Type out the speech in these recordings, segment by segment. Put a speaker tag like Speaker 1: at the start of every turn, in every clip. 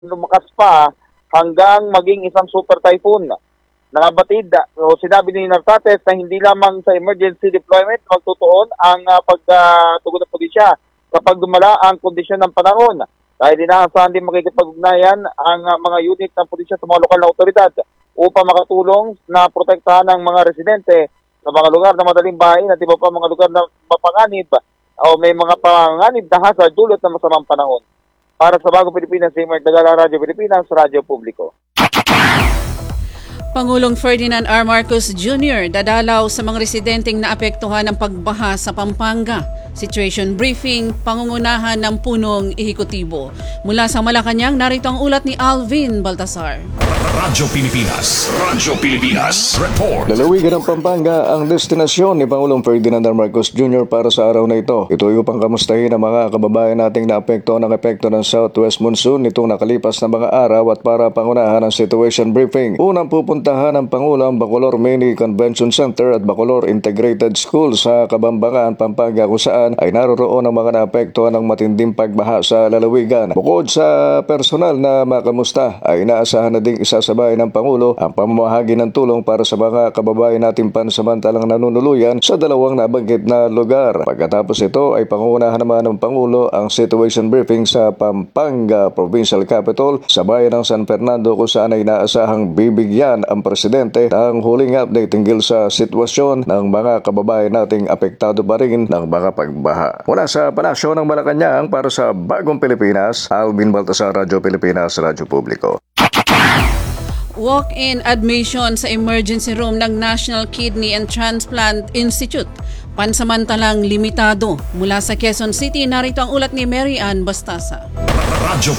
Speaker 1: lumakas pa hanggang maging isang super typhoon. Nakabatid, so sinabi ni Nartates na hindi lamang sa emergency deployment magtutuon ang pagtugon ng pulisya kapag dumala ang kondisyon ng panahon. Dahil inaasahan din makikipag-ugnayan ang mga unit ng pulisya sa mga lokal na otoridad upang makatulong na protektahan ang mga residente sa mga lugar na madaling bahay at iba pa mga lugar na mapanganib o may mga panganib na hazard dulot ng masamang panahon. Para sa Bagong Pilipinas, si Mark Dagala, Radyo Pilipinas, Radyo Publiko.
Speaker 2: Pangulong Ferdinand R. Marcos Jr. dadalaw sa mga residenteng naapektuhan ng pagbaha sa Pampanga. Situation briefing, pangungunahan ng punong ehekutibo. Mula sa Malacanang, narito ang ulat ni Alvin Baltasar.
Speaker 3: Radyo Pilipinas, report.
Speaker 4: Lalawigan ng Pampanga ang destinasyon ni Pangulong Ferdinand R. Marcos Jr. para sa araw na ito. Ito ay upang kamustahin ang mga kababayan nating naapektuhan ng epekto ng Southwest Monsoon nitong nakalipas na mga araw at para pangunahan ang situation briefing. Unang pupuntahan ng Pangulo ang Bacolor Mini Convention Center at Bacolor Integrated School sa Kabambangan, Pampanga kung saan ay naroroon ang mga naapektuhan ng matinding pagbaha sa lalawigan. Bukod sa personal na makamusta ay inaasahan na ding isasabay ng Pangulo ang pamamahagi ng tulong para sa mga kababayan natin pansamantalang nanunuluyan sa dalawang nabanggit na lugar. Pagkatapos ito ay pangunahan naman ng Pangulo ang situation briefing sa Pampanga Provincial Capital sa bayan ng San Fernando kung saan ay inaasahang bibigyan ang Presidente ng huling update tungkol sa sitwasyon ng mga kababayan nating apektado pa rin ng mga pagbaha. Mula sa Palasyo ng Malacanang para sa Bagong Pilipinas, Alvin Baltasar, Radyo Pilipinas, Radyo Publiko.
Speaker 2: Walk-in admission sa emergency room ng National Kidney and Transplant Institute. Pansamantalang limitado. Mula sa Quezon City, narito ang ulat ni Mary Ann Bastasa.
Speaker 3: Radyo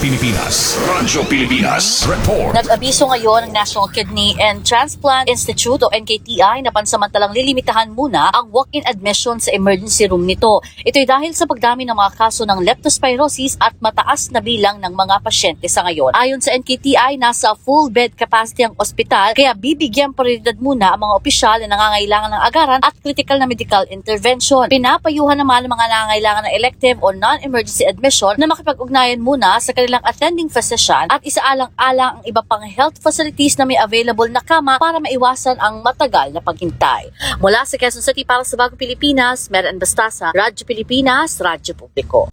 Speaker 3: Pilipinas, report.
Speaker 5: Nag-abiso ngayon ng National Kidney and Transplant Institute o NKTI na pansamantalang lilimitahan muna ang walk-in admission sa emergency room nito. Ito'y dahil sa pagdami ng mga kaso ng leptospirosis at mataas na bilang ng mga pasyente sa ngayon. Ayon sa NKTI, nasa full bed capacity ang ospital kaya bibigyan prioridad muna ang mga opisyal na nangangailangan ng agaran at critical na medical intervention. Pinapayuhan naman ang mga nangangailangan ng elective o non-emergency admission na makipag-ugnayan muna sa kanilang attending physician at isaalang-alang ang iba pang health facilities na may available na kama para maiwasan ang matagal na paghintay. Mula sa Quezon City para sa Bagong Pilipinas, Mary Ann Bastasa, Radyo Pilipinas, Radyo Publiko.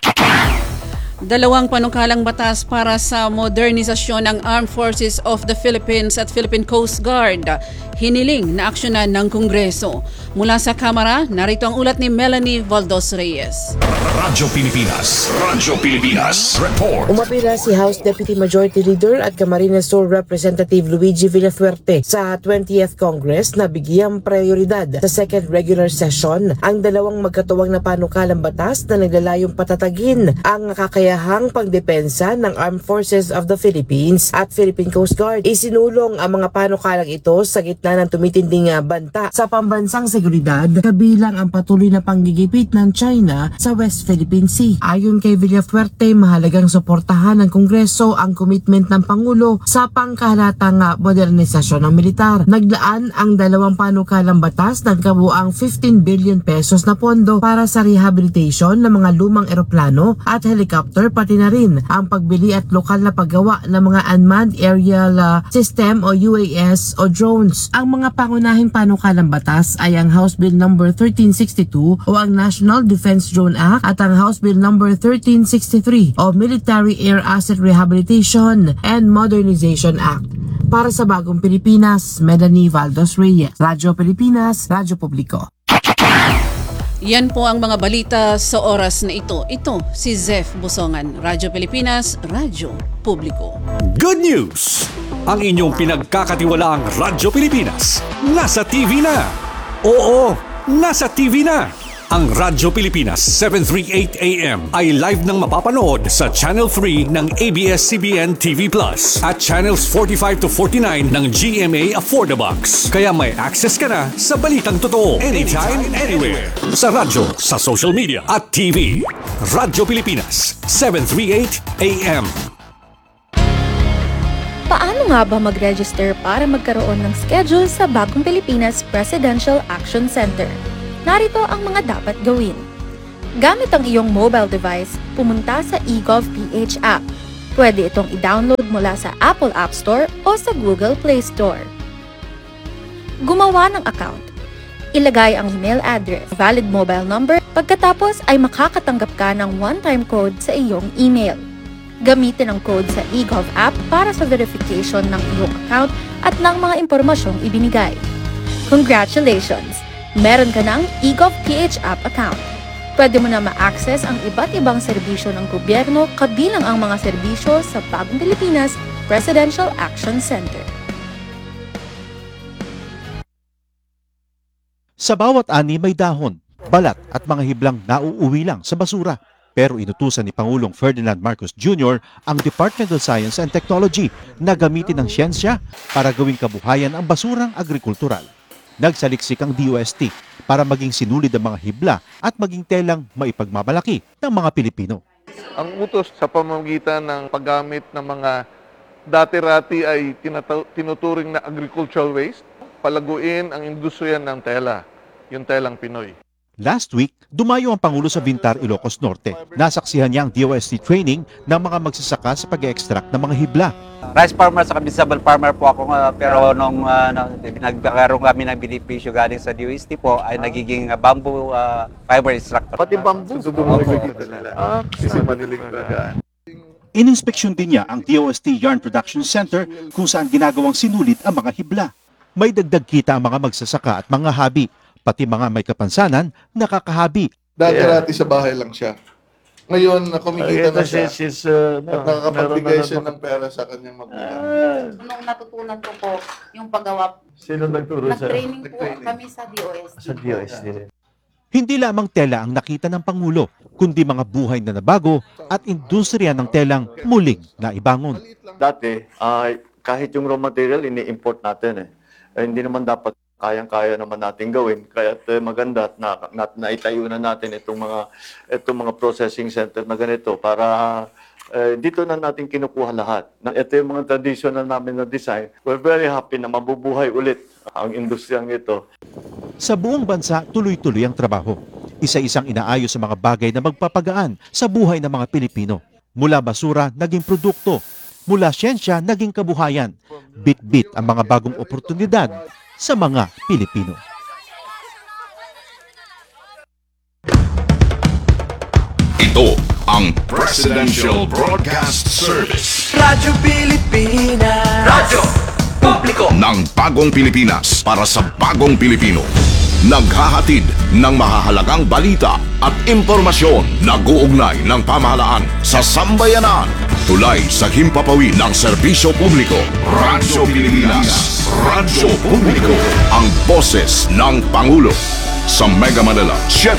Speaker 2: Dalawang panukalang batas para sa modernisasyon ng Armed Forces of the Philippines at Philippine Coast Guard. Hiniling na aksyonan ng Kongreso. Mula sa Kamara, narito ang ulat ni Melanie Valdos Reyes.
Speaker 3: Radyo Pilipinas, report.
Speaker 6: Umapila si House Deputy Majority Leader at Camarines Sur Representative Luigi Villafuerte sa 20th Congress na bigyang prioridad sa second regular session ang dalawang magkatuwang na panukalang batas na naglalayong patatagin ang kakayahang pagdepensa ng Armed Forces of the Philippines at Philippine Coast Guard. Isinulong ang mga panukalang ito sa gitna ng tumitinding banta sa pambansang seguridad kabilang ang patuloy na panggigipit ng China sa West Philippine Sea. Ayon kay Villafuerte, mahalagang suportahan ng Kongreso ang commitment ng Pangulo sa pangkahalatang modernisasyon ng militar. Naglaan ang dalawang panukalang batas ng kabuang 15 billion pesos na pondo para sa rehabilitation ng mga lumang eroplano at helicopter pati na rin ang pagbili at lokal na paggawa ng mga unmanned aerial system o UAS o drones. Ang mga pangunahing panukalang batas ay ang House Bill No. 1362 o ang National Defense Drone Act at ang House Bill No. 1363 o Military Air Asset Rehabilitation and Modernization Act. Para sa Bagong Pilipinas, Melanie Valdos Reyes, Radyo Pilipinas, Radyo Publiko.
Speaker 2: Yan po ang mga balita sa oras na ito. Ito si Zef Busongan, Radyo Pilipinas, Radyo Publiko.
Speaker 3: Good news! Ang inyong pinagkakatiwalaang Radyo Pilipinas nasa TV na. Oo, nasa TV na. Ang Radyo Pilipinas 738 AM ay live nang mapapanood sa Channel 3 ng ABS-CBN TV Plus at Channels 45 to 49 ng GMA Affordabox. Kaya may access ka na sa balitang totoo anytime, anywhere. Sa radyo, sa social media at TV. Radyo Pilipinas 738 AM.
Speaker 7: Paano nga ba mag-register para magkaroon ng schedule sa Bagong Pilipinas Presidential Action Center? Narito ang mga dapat gawin. Gamit ang iyong mobile device, pumunta sa eGov PH app. Pwede itong i-download mula sa Apple App Store o sa Google Play Store. Gumawa ng account. Ilagay ang email address, valid mobile number, pagkatapos ay makakatanggap ka ng one-time code sa iyong email. Gamitin ang code sa eGov app para sa verification ng iyong account at ng mga impormasyong ibinigay. Congratulations! Meron ka ng eGov PH app account. Pwede mo na ma-access ang iba't ibang serbisyo ng gobyerno kabilang ang mga serbisyo sa Bagong Pilipinas Presidential Action Center.
Speaker 8: Sa bawat ani may dahon, balat at mga hiblang nauuwi lang sa basura. Pero inutusan ni Pangulong Ferdinand Marcos Jr. ang Department of Science and Technology na gamitin ang siyensya para gawing kabuhayan ang basurang agrikultural. Nagsaliksik ang DOST para maging sinulid ang mga hibla at maging telang maipagmamalaki ng mga Pilipino.
Speaker 9: Ang utos sa pamamagitan ng paggamit ng mga dati-rati ay tinuturing na agricultural waste, palaguin ang industriya ng tela, yung telang Pinoy.
Speaker 8: Last week, dumayo ang Pangulo sa Bintar, Ilocos Norte. Nasaksihan niya ang DOST training ng mga magsasaka sa pag-extract ng mga hibla.
Speaker 10: Rice farmer sa vegetable farmer po ako, pero nung nagkaroon kami ng benepisyo galing sa DOST po ay nagiging bamboo fiber extractor.
Speaker 9: Pati bamboo.
Speaker 8: Ininspeksyon din niya ang DOST Yarn Production Center kung saan ginagawang sinulid ang mga hibla. May dagdag kita ang mga magsasaka at mga habi, pati mga may kapansanan, nakakahabi.
Speaker 11: Dati-rati sa bahay lang siya. Ngayon, kumikita na siya at nakakapagbigay siya ng pera sa kanyang magulang.
Speaker 12: Nung natutunan ko po yung paggawa,
Speaker 9: Sino nagturo sa?
Speaker 12: nag-training po kami sa DOST.
Speaker 9: Sa DOST.
Speaker 8: Hindi lamang tela ang nakita ng Pangulo, kundi mga buhay na nabago at industriya ng telang muling naibangon.
Speaker 13: Dati, kahit yung raw material, ini-import natin hindi naman dapat kayang-kaya naman natin gawin. Kaya maganda na naitayo na natin itong mga processing center na ganito para dito na natin kinukuha lahat. Ito yung mga traditional namin na design. We're very happy na mabubuhay ulit ang industriyang ito.
Speaker 8: Sa buong bansa, tuloy-tuloy ang trabaho. Isa-isang inaayos sa mga bagay na magpapagaan sa buhay ng mga Pilipino. Mula basura, naging produkto. Mula siyensya, naging kabuhayan. Bit-bit ang mga bagong oportunidad sa mga Pilipino.
Speaker 14: Ito ang Presidential Broadcast Service.
Speaker 15: Radyo Pilipinas. Radyo Publiko
Speaker 14: ng Bagong Pilipinas para sa Bagong Pilipino. Naghahatid ng mahahalagang balita at impormasyon na guugnay ng pamahalaan sa sambayanan. Tulay sa himpapawid ng serbisyo publiko. Radyo Pilipinas. Radyo Publiko. Ang boses ng Pangulo. Sa Mega Manila,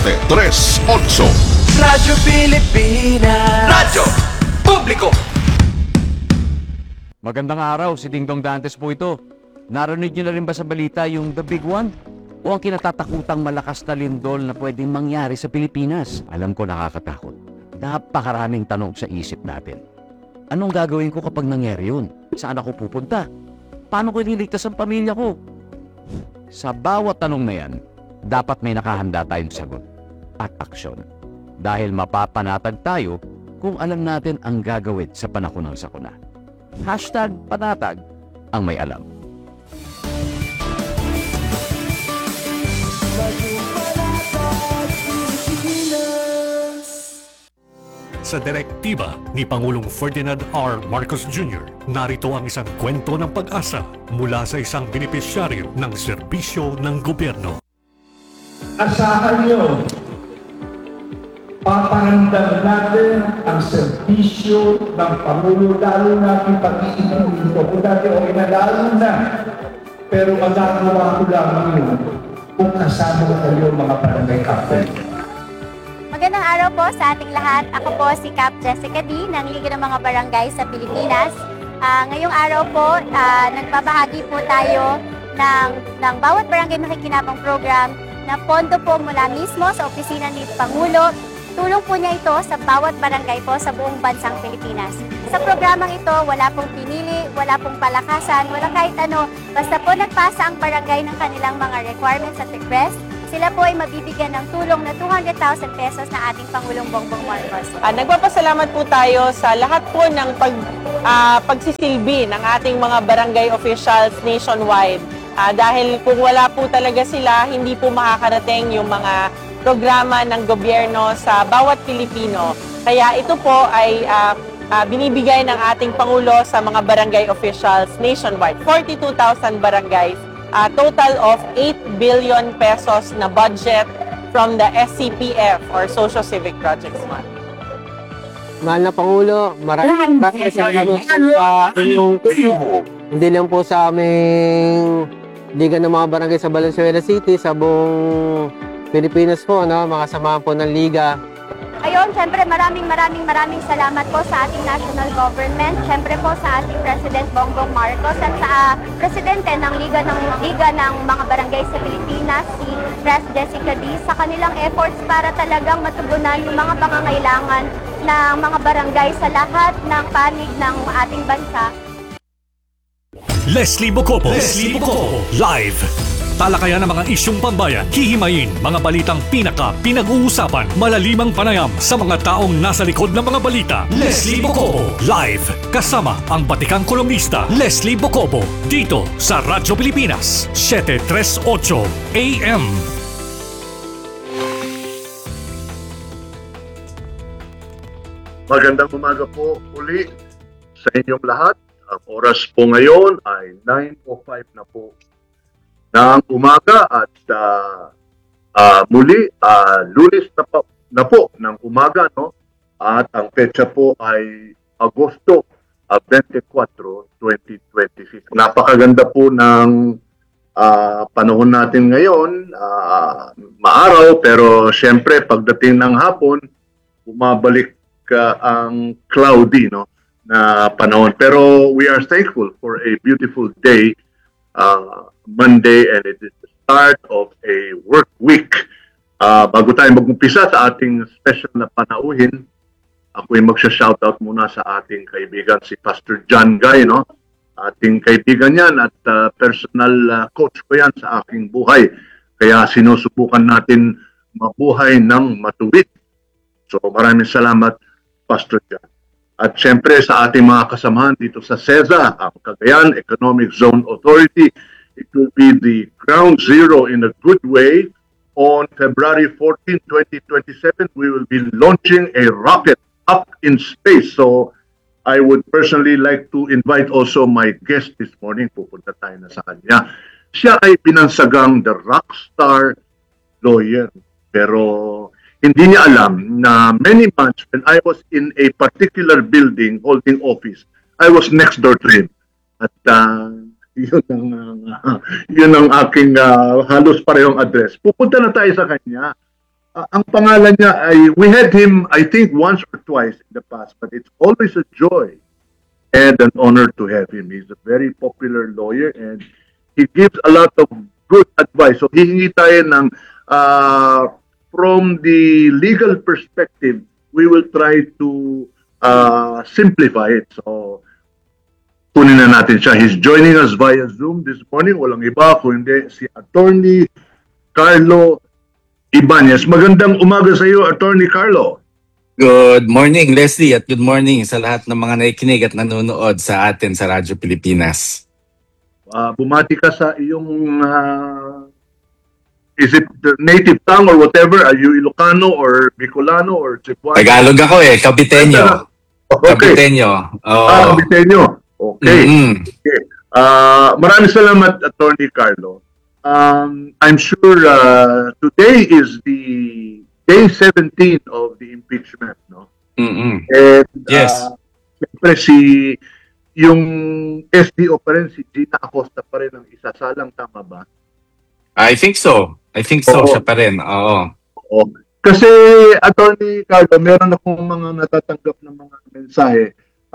Speaker 14: 738.
Speaker 15: Radyo Pilipinas. Radyo Publiko.
Speaker 16: Magandang araw, si Dingdong Dantes po ito. Narinig niyo na rin ba sa balita yung The Big One? O ang kinatatakutang malakas na lindol na pwedeng mangyari sa Pilipinas? Alam ko nakakatakot. Napakaraming tanong sa isip natin. Anong gagawin ko kapag nangyari yun? Saan ako pupunta? Paano ko ililigtas ang pamilya ko? Sa bawat tanong na yan, dapat may nakahanda tayong sagot at aksyon. Dahil mapapanatag tayo kung alam natin ang gagawin sa panahon ng sakuna. #panatag ang may alam.
Speaker 3: Sa direktiba ni Pangulong Ferdinand R. Marcos Jr., narito ang isang kwento ng pag-asa mula sa isang benepisyaryo ng serbisyo ng gobyerno.
Speaker 17: Asahan nyo, papahandang natin ang serbisyo ng Pangulo, lalo natin pag-iibig dito. Kung dati lalo na, pero magagawa ko lang yun kung kasama kayo mga barangay captain.
Speaker 18: Magandang araw po sa ating lahat. Ako po si Cap Jessica D. ng Liga ng mga Barangay sa Pilipinas. Ngayong araw po, nagbabahagi po tayo ng bawat barangay nakikinabang program na pondo po mula mismo sa opisina ni Pangulo. Tulong po niya ito sa bawat barangay po sa buong bansang Pilipinas. Sa programang ito, wala pong pinili, wala pong palakasan, wala kahit ano. Basta po nagpasa ang barangay ng kanilang mga requirements at requests. sila po ay mabibigyan ng tulong na 200,000 pesos na ating Pangulong Bongbong Marcos.
Speaker 19: Nagpapasalamat po tayo sa lahat po ng pagsisilbi ng ating mga barangay officials nationwide. Dahil kung wala po talaga sila, hindi po makakarating yung mga programa ng gobyerno sa bawat Pilipino. Kaya ito po ay binibigay ng ating Pangulo sa mga barangay officials nationwide. 42,000 barangays, total of 8 billion pesos na budget from the SCPF or Social Civic Projects Fund.
Speaker 20: Mahal na Pangulo, maraming salamat sa inyong tulong. Hindi lang po sa aming liga ng mga barangay sa Valenzuela City, sa buong Pilipinas po, mga samahan po ng liga.
Speaker 18: Ayun, syempre maraming salamat po sa ating national government, syempre po sa ating President Bongbong Marcos at sa Presidente ng Liga ng mga Barangay sa Pilipinas, si Pres Jessica D, sa kanilang efforts para talagang matugunan yung mga pangangailangan ng mga barangay sa lahat ng panig ng ating bansa.
Speaker 3: Leslie Bocopo. Live. Talakayan ng mga isyong pambayan, hihimayin mga balitang pinag-uusapan, malalimang panayam sa mga taong nasa likod ng mga balita. Leslie Bocopo, live, kasama ang batikang kolumnista Leslie Bocopo, dito sa Radyo Pilipinas, 738 AM.
Speaker 21: Magandang umaga po uli sa inyong lahat. Ang oras po ngayon ay 9:05 na po ng umaga at muli Lunes na po ng umaga, no? At ang petsa po ay Agosto 24, 2026. Napakaganda po ng panahon natin ngayon, maaraw, pero syempre pagdating ng hapon bumabalik ang cloudy, no, na panahon. Pero we are thankful for a beautiful day, Monday, and it is the start of a work week. Bago tayo mag-umpisa sa ating special na panauhin, ako ay magsha-shoutout muna sa ating kaibigan si Pastor John Guy, no? Ating kaibigan yan at personal coach ko yan sa aking buhay. Kaya sinusubukan natin mabuhay ng matuwid. So maraming salamat, Pastor John. At syempre sa ating mga kasamahan dito sa CEZA, ang Cagayan Economic Zone Authority, it will be the ground zero in a good way. On February 14, 2027, we will be launching a rocket up in space. So I would personally like to invite also my guest this morning. Pupunta tayo na sa kanya. Siya ay pinansagang the rockstar lawyer. Pero hindi niya alam na many months when I was in a particular building holding office, I was next door to him. At yun ang aking halos parehong address. Pupunta na tayo sa kanya. Ang pangalan niya ay, we had him I think once or twice in the past, but it's always a joy and an honor to have him. He's a very popular lawyer and he gives a lot of good advice. So hihingi tayo ng from the legal perspective, we will try to simplify it. So, kunin na natin siya. He's joining us via Zoom this morning. Walang iba kundi si Attorney Carlo Ibanez. Magandang umaga sa iyo, Attorney Carlo.
Speaker 22: Good morning, Leslie, at good morning sa lahat ng mga nakikinig at nanonood sa atin sa Radyo Pilipinas.
Speaker 21: Bumati ka sa iyong is it the native tongue or whatever? Are you Ilocano or Bicolano or Cebuano?
Speaker 22: Tagalog ako Caviteño.
Speaker 21: Okay.
Speaker 22: Caviteño.
Speaker 21: Caviteño. Okay. Okay. Maraming salamat, Attorney Carlo. I'm sure today is the day 17 of the impeachment, no? And
Speaker 22: yes.
Speaker 21: Siyempre yung SDO pa rin, si Gina Acosta pa rin ang isasalang, tama ba?
Speaker 22: I think so. Siya pa rin. Oo.
Speaker 21: Kasi, Attorney Carlo, meron akong mga natatanggap na mga mensahe.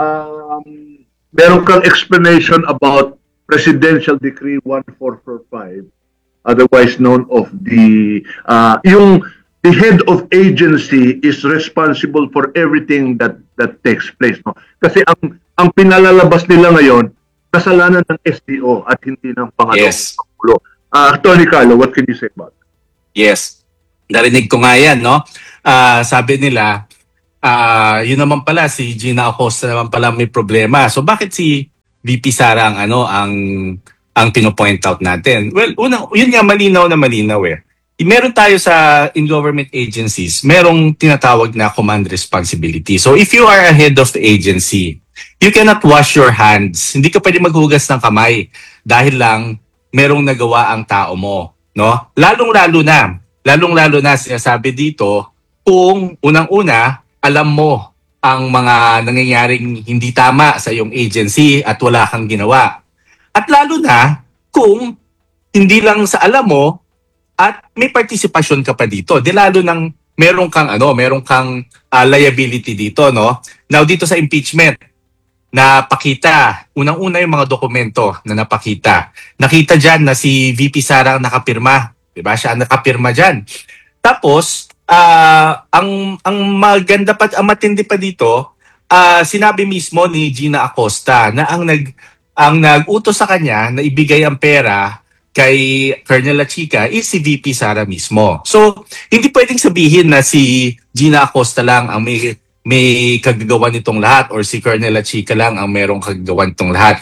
Speaker 21: Meron kang explanation about Presidential Decree 1445, otherwise known of the head of agency is responsible for everything that takes place. No? Kasi ang pinalalabas nila ngayon, kasalanan ng SDO at hindi ng Pangulong.
Speaker 22: Yes.
Speaker 21: Attorney Carlo, what can you say about it?
Speaker 22: Yes. Narinig ko nga yan, no? Sabi nila, yun naman pala, si Gina Acosta naman pala may problema. So bakit si VP Sara ang ang pino-point out natin? Well, yun nga malinaw na malinaw eh. Meron tayo sa in government agencies, merong tinatawag na command responsibility. So if you are a head of the agency, you cannot wash your hands. Hindi ka pwede maghugas ng kamay dahil lang merong nagawa ang tao mo, no? Lalong-lalo na sinasabi dito kung unang-una alam mo ang mga nangyayaring hindi tama sa iyong agency at wala kang ginawa. At lalo na kung hindi lang sa alam mo at may partisipasyon ka pa dito. Di lalo nang meron kang liability dito, no? Now dito sa impeachment, napakita, unang-una yung mga dokumento na napakita. Nakita diyan na si VP Sara ang nakapirma, 'di ba? Siya ang nakapirma diyan. Tapos ang maganda pa, ang matindi pa dito, sinabi mismo ni Gina Acosta na ang nag-utos sa kanya na ibigay ang pera kay Colonel Lachica is si VP Sara mismo. So, hindi pwedeng sabihin na si Gina Acosta lang ang may kagagawan nitong lahat or si Colonel Lachica lang ang merong kagagawan nitong lahat.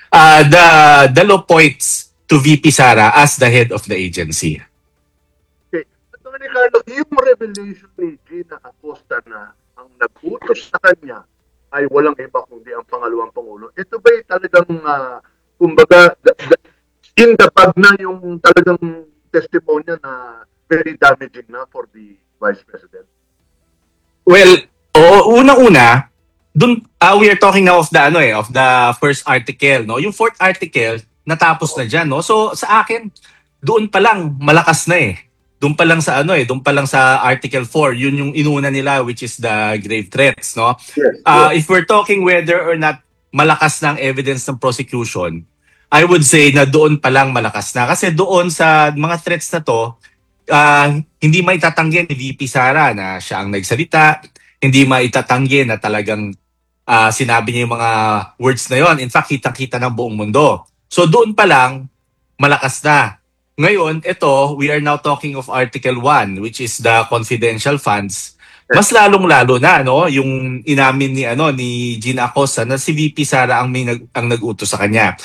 Speaker 22: The law points to VP Sara as the head of the agency.
Speaker 21: Okay. Atty. Carlo, yung revelation ni Gina Acosta na ang nag-utos sa kanya ay walang iba kundi ang pangalawang Pangulo. Ito ba'y talagang, kumbaga, in the bag na yung talagang testimonya na very damaging na for the Vice President?
Speaker 22: Well, unang-una, we are talking now of the first article, no? Yung fourth article natapos na diyan, no? So sa akin, doon pa lang malakas na eh. Doon pa lang sa article 4, yun yung inuna nila which is the grave threats, no?
Speaker 21: Yes,
Speaker 22: If we're talking whether or not malakas na ang evidence ng prosecution, I would say na doon pa lang malakas na. Kasi doon sa mga threats na to, hindi maitatanggi ni VP Sara na siya ang nagsalita. Hindi maitatanggi na talagang sinabi niya yung mga words na yon. In fact, kitang-kita ng buong mundo. So doon pa lang, malakas na. Ngayon, we are now talking of Article 1, which is the confidential funds. Mas lalong-lalo na, no, yung inamin ni Gina Acosta na si VP Sara ang nag-utos sa kanya.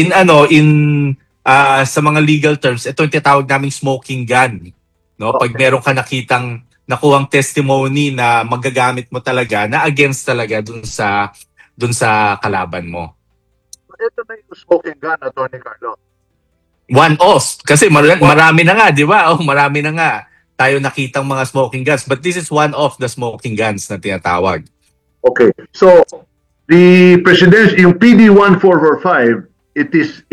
Speaker 22: Sa mga legal terms, ito yung tinatawag naming smoking gun. No? Pag meron ka nakuhang testimony na magagamit mo talaga na against talaga dun sa kalaban mo.
Speaker 21: Ito na yung smoking gun, Atty. Carlo.
Speaker 22: One off. Kasi marami na nga, di ba? Marami na nga tayo nakitang mga smoking guns. But this is one of the smoking guns na tinatawag.
Speaker 21: Okay. So, the President, yung PD 1445, it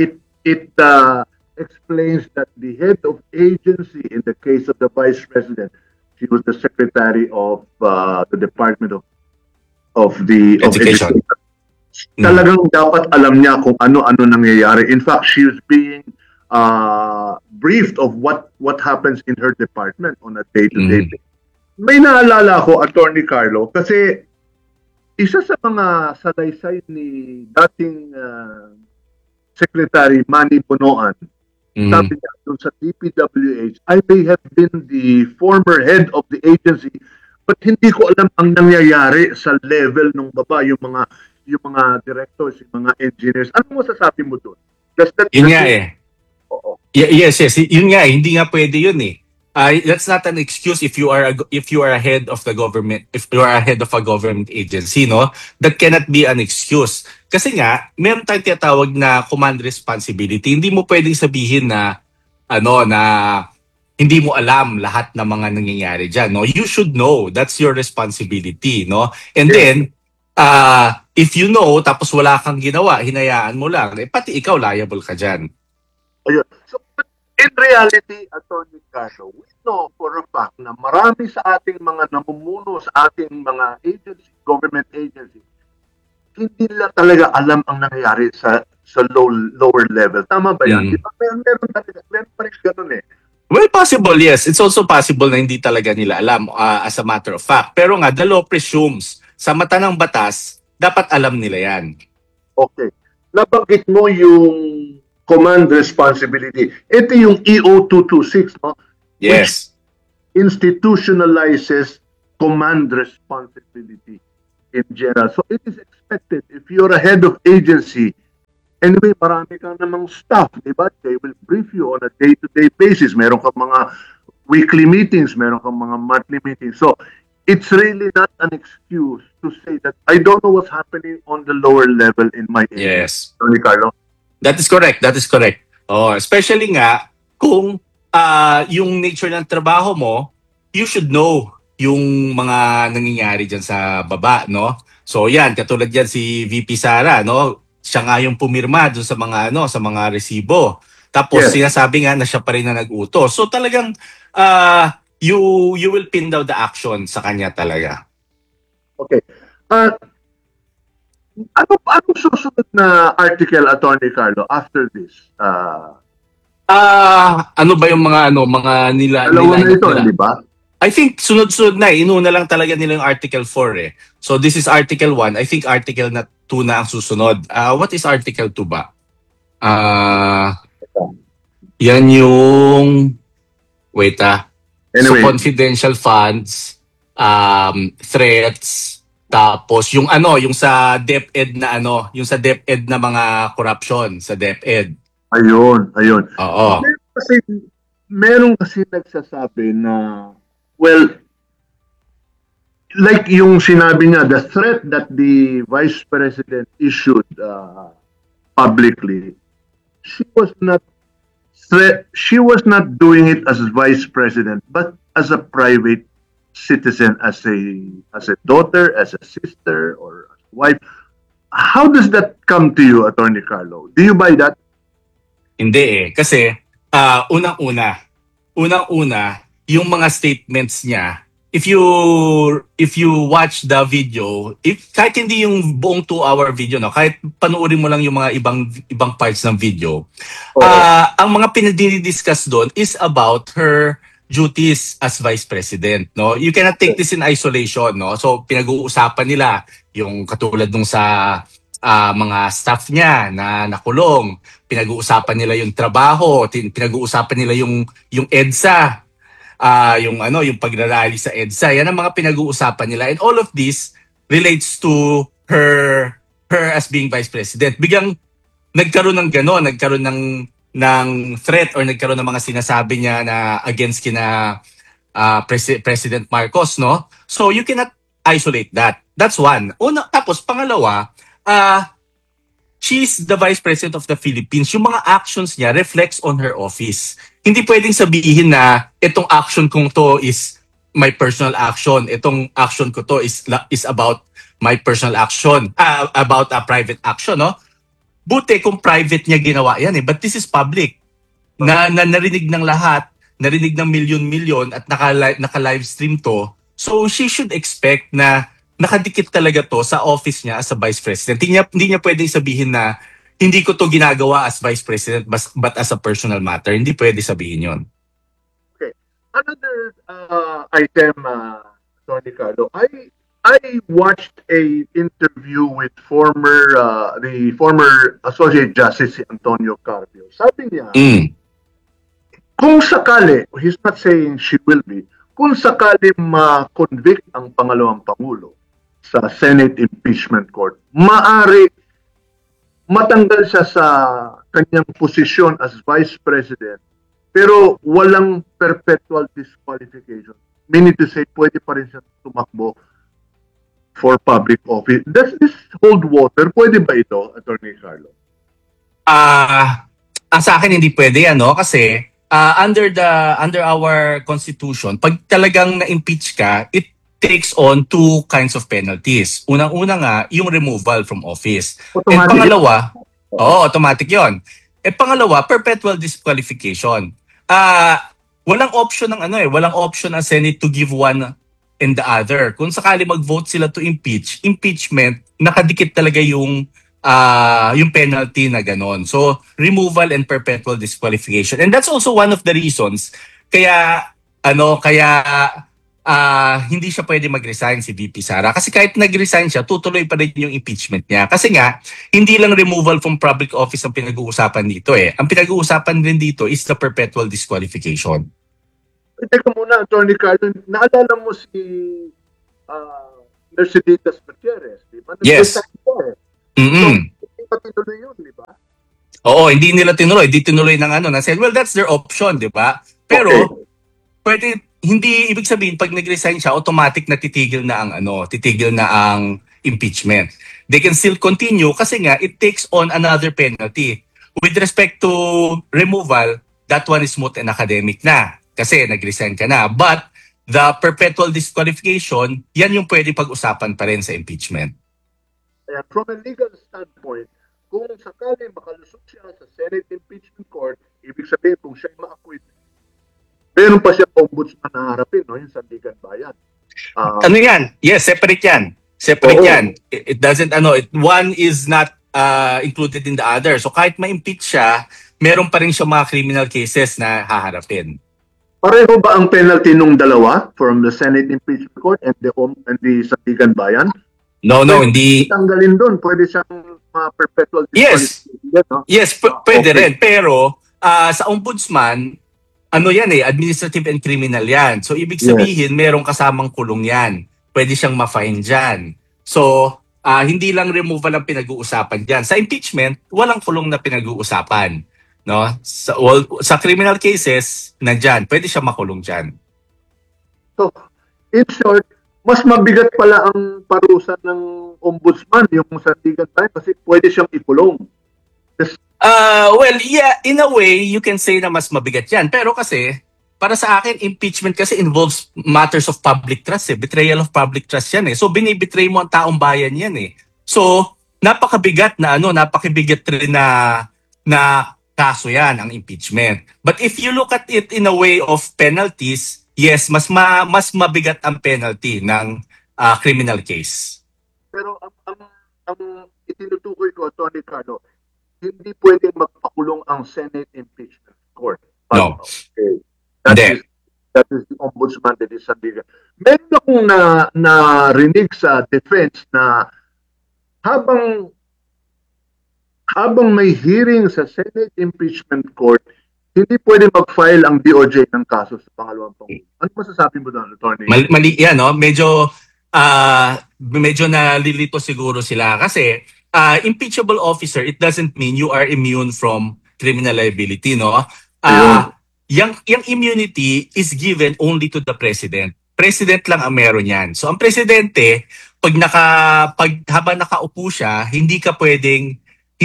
Speaker 21: explains that the head of agency in the case of the Vice President, she was the Secretary of the Department of Education. Talagang dapat alam niya kung ano-ano nangyayari. In fact, she was being briefed of what happens in her department on a day-to-day basis. May naalala ko, Atty. Carlo, kasi isa sa mga salaysay ni dating Secretary Manny Bonoan, sabi niya dun sa DPWH, I may have been the former head of the agency, but hindi ko alam ang nangyayari sa level ng baba, yung mga directors, yung mga engineers. Ano masasabi mo doon?
Speaker 22: Yun nga eh. Yes. Yun nga, hindi nga pwede yun eh. That's not an excuse if you are a head of the government, if you are a head of a government agency, no? That cannot be an excuse. Kasi nga, meron tayong tinatawag na command responsibility. Hindi mo pwedeng sabihin na hindi mo alam lahat ng mga nangyayari diyan, no? You should know. That's your responsibility, no? And then if you know tapos wala kang ginawa, hinayaan mo lang, pati ikaw liable ka diyan.
Speaker 21: Ayun. So, in reality, Atty. Carlo, we know for a fact na marami sa ating mga namumuno sa ating mga agency, government agency, hindi nila talaga alam ang nangyayari sa lower level. Tama ba yan? Diba? Meron pa rin ganun eh.
Speaker 22: Well, possible, yes. It's also possible na hindi talaga nila alam as a matter of fact. Pero nga, the law presumes, sa mata ng batas, dapat alam nila yan.
Speaker 21: Okay. Nabanggit mo yung command responsibility. Ito yung EO 226, no?
Speaker 22: Yes.
Speaker 21: Institutionalizes command responsibility in general. So it is expected if you're a head of agency, anyway, marami kang namang staff, di ba? They will brief you on a day-to-day basis. Meron kang mga weekly meetings, meron kang mga monthly meetings. So it's really not an excuse to say that I don't know what's happening on the lower level in my area.
Speaker 22: Yes.
Speaker 21: Tony Carlo?
Speaker 22: That is correct. That is correct. Oh, especially nga kung yung nature ng trabaho mo, you should know yung mga nangyayari diyan sa baba, no? So yan, katulad yan si VP Sara, no? Siya nga yung pumirma doon sa mga sa mga resibo. Tapos sinasabi nga na siya pa rin na nag-utos. So talagang you will pin down the action sa kanya talaga.
Speaker 21: Okay. Ano susunod na article, Attorney Carlo, after this?
Speaker 22: Ano ba yung mga nila
Speaker 21: Dalawa na ito, di ba?
Speaker 22: I think sunod-sunod na. Inuna lang talaga nila yung Article 4 eh. So this is Article 1. I think Article 2 na ang susunod. What is Article 2 ba? Yan yung... Wait
Speaker 21: Anyway.
Speaker 22: So confidential funds, threats, tapos yung yung sa DepEd na yung sa DepEd na mga corruption sa DepEd.
Speaker 21: Ayun.
Speaker 22: Oo.
Speaker 21: Meron kasi nagsasabi na, well, like yung sinabi niya, the threat that the Vice President issued publicly, she was not doing it as Vice President, but as a private citizen, as a daughter, as a sister, or as a wife. How does that come to you, Attorney Carlo? Do you buy that?
Speaker 22: Hindi kasi unang-una yung mga statements niya, if you watch the video, kahit hindi yung buong 2-hour video, no, kahit panoorin mo lang yung mga ibang parts ng video, ang mga pinadidiscuss doon is about her duties as Vice President, no? You cannot take this in isolation, no? So pinag-uusapan nila yung katulad nung sa mga staff niya na nakulong, pinag-uusapan nila yung trabaho, pinag-uusapan nila yung EDSA, yung pagrarally sa EDSA. Yan ang mga pinag-uusapan nila, and all of this relates to her as being Vice President. Biglang nagkaroon ng threat or nagkaroon ng mga sinasabi niya na against kina President Marcos, no? So you cannot isolate that. That's one. Tapos pangalawa, she's the Vice President of the Philippines. Yung mga actions niya reflects on her office. Hindi pwedeng sabihin na itong action kong to is my personal action. Itong action ko to is about my personal action. About a private action, no? Buti kung private niya ginawa yan eh. But this is public. Na narinig ng lahat, narinig ng milyon-milyon at naka-live stream to. So she should expect na nakadikit talaga to sa office niya as a Vice President. Hindi niya pwedeng sabihin na hindi ko to ginagawa as Vice President but as a personal matter. Hindi pwede sabihin yon.
Speaker 21: Okay. Another item, Tony Carlo, I watched a interview with the former Associate Justice Antonio Carpio. Sabi niya, kung sakali, he's not saying she will be, kung sakali ma-convict ang pangalawang Pangulo sa Senate Impeachment Court, maari matanggal siya sa kanyang posisyon as Vice President, pero walang perpetual disqualification. Meaning to say, pwede pa rin siya tumakbo for public office. Does this hold water? Pwede ba ito, Attorney Carlo?
Speaker 22: Ang sa akin hindi pwede yan, no? Kasi under our constitution, pag talagang na-impeach ka, it takes on two kinds of penalties. Unang-una nga, yung removal from office.
Speaker 21: Automatic.
Speaker 22: And pangalawa, automatic yon. Pangalawa, perpetual disqualification. Walang option walang option ang Senate to give one and the other. Kung sakali mag-vote sila to impeachment, nakadikit talaga yung penalty na ganon. So, removal and perpetual disqualification. And that's also one of the reasons kaya hindi siya pwede mag-resign si VP Sara. Kasi kahit nag-resign siya, tutuloy pa rin yung impeachment niya. Kasi nga, hindi lang removal from public office ang pinag-uusapan dito eh. Ang pinag-uusapan din dito is the perpetual disqualification.
Speaker 21: Teka muna, Attorney Carlo, naalala mo si Mercedes Gutierrez, di ba?
Speaker 22: Yes.
Speaker 21: Nag-resign siya eh.
Speaker 22: Mm-mm.
Speaker 21: Hindi pa tinuloy yun, di ba?
Speaker 22: Oo, hindi nila tinuloy. Di tinuloy ng ano. Said, well, that's their option, di ba? Pero, pwede, hindi ibig sabihin, pag nag-resign siya, automatic na titigil na ang ano, titigil na ang impeachment. They can still continue kasi nga, it takes on another penalty. With respect to removal, that one is moot and academic na. Kasi nag-resign ka na. But, the perpetual disqualification, yan yung pwede pag-usapan pa rin sa impeachment.
Speaker 21: Kaya from a legal standpoint, kung sakali makalusot siya sa Senate Impeachment Court, ibig sabihin kung siya ma-acquit, meron pa siya ombudsman na harapin, no? Yung Sandigan Bayan.
Speaker 22: Ano yan? Yes, separate yan. Separate yan. It doesn't, one is not included in the other. So kahit ma-impeach siya, meron pa rin siya mga criminal cases na haharapin.
Speaker 21: Pareho ba ang penalty nung dalawa from the Senate Impeachment Court and the Sandigan Bayan?
Speaker 22: No, hindi.
Speaker 21: Tanggalin doon. Pwede siyang perpetual disqualification. No?
Speaker 22: Yes, pwede rin. Pero sa ombudsman, ano yan administrative and criminal yan. So ibig sabihin, merong kasamang kulong yan. Pwede siyang ma-fine dyan. So hindi lang removal ang pinag-uusapan dyan. Sa impeachment, walang kulong na pinag-uusapan. No? Sa criminal cases, nandyan. Pwede siya makulong dyan.
Speaker 21: So, in short, mas mabigat pala ang parusa ng ombudsman, yung Sandigan Bayan, kasi pwede siyang ikulong.
Speaker 22: Well, yeah, in a way, you can say na mas mabigat yan. Pero kasi, para sa akin, impeachment kasi involves matters of public trust. Betrayal of public trust yan. So, binibetray mo ang taong bayan yan. So, napakabigat rin na kaso yan, ang impeachment. But if you look at it in a way of penalties, yes, mas mabigat ang penalty ng criminal case.
Speaker 21: Pero ang itinutukoy ko, Tony Carlo, hindi pwedeng magpakulong ang Senate Impeachment Court.
Speaker 22: No.
Speaker 21: Okay. That is the ombudsman that is Sandigan. Meron akong narinig sa defense na habang may hearing sa Senate Impeachment Court, hindi pwede mag-file ang DOJ ng kaso sa pangalawang pangulo. Ano masasabi mo doon, Attorney?
Speaker 22: Mali yan, no? Medyo nalilito siguro sila kasi impeachable officer, it doesn't mean you are immune from criminal liability, no? Yung immunity is given only to the president. President lang ang meron yan. So ang presidente, habang nakaupo siya, hindi ka pwedeng